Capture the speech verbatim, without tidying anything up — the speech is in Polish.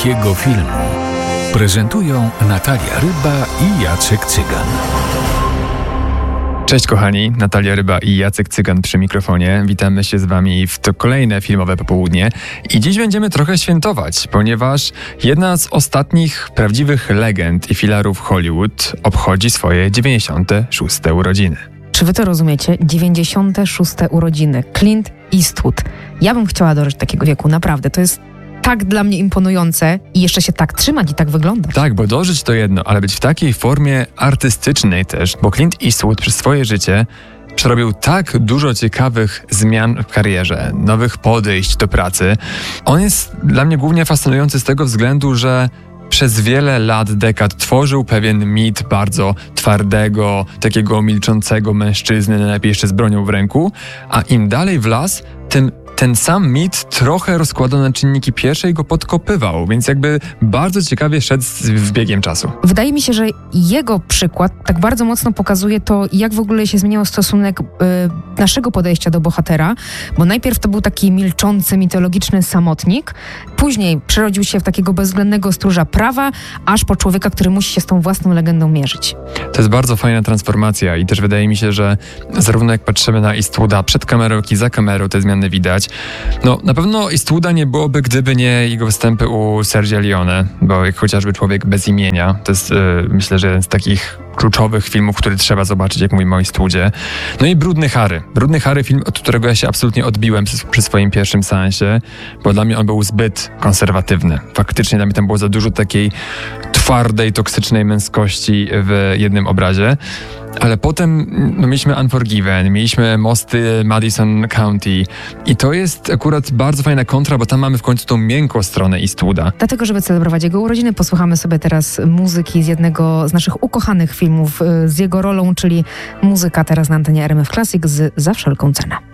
wielkiego filmu prezentują Natalia Ryba i Jacek Cygan. Cześć kochani, Natalia Ryba i Jacek Cygan przy mikrofonie. Witamy się z wami w to kolejne filmowe popołudnie. I dziś będziemy trochę świętować, ponieważ jedna z ostatnich prawdziwych legend i filarów Hollywood obchodzi swoje dziewięćdziesiąte szóste urodziny. Czy wy to rozumiecie? dziewięćdziesiąte szóste urodziny. Clint Eastwood. Ja bym chciała dożyć takiego wieku, naprawdę. To jest tak dla mnie imponujące i jeszcze się tak trzymać i tak wyglądać. Tak, bo dożyć to jedno, ale być w takiej formie artystycznej też, bo Clint Eastwood przez swoje życie przerobił tak dużo ciekawych zmian w karierze, nowych podejść do pracy. On jest dla mnie głównie fascynujący z tego względu, że przez wiele lat, dekad tworzył pewien mit bardzo twardego, takiego milczącego mężczyzny, najlepiej jeszcze z bronią w ręku, a im dalej w las, tym ten sam mit trochę rozkładał na czynniki pierwsze i go podkopywał, więc jakby bardzo ciekawie szedł z biegiem czasu. Wydaje mi się, że jego przykład tak bardzo mocno pokazuje to, jak w ogóle się zmieniał stosunek y, naszego podejścia do bohatera, bo najpierw to był taki milczący, mitologiczny samotnik, później przerodził się w takiego bezwzględnego stróża prawa, aż po człowieka, który musi się z tą własną legendą mierzyć. To jest bardzo fajna transformacja i też wydaje mi się, że zarówno jak patrzymy na Eastwooda przed kamerą, jak i za kamerą, te zmiany widać. No, na pewno Eastwooda nie byłoby, gdyby nie jego występy u Sergia Leone, bo jak chociażby Człowiek bez imienia, to jest yy, myślę, że jeden z takich kluczowych filmów, który trzeba zobaczyć, jak mówimy o Eastwoodzie. No i Brudny Harry. Brudny Harry, film, od którego ja się absolutnie odbiłem przy, przy swoim pierwszym seansie, bo dla mnie on był zbyt konserwatywny. Faktycznie dla mnie tam było za dużo takiej twardej, toksycznej męskości w jednym obrazie. Ale potem no, mieliśmy Unforgiven, mieliśmy Mosty Madison County i to jest akurat bardzo fajna kontra, bo tam mamy w końcu tą miękką stronę Eastwooda. Dlatego, żeby celebrować jego urodziny, posłuchamy sobie teraz muzyki z jednego z naszych ukochanych filmów z jego rolą, czyli muzyka teraz na antenie R M F Classic z Za wszelką cenę.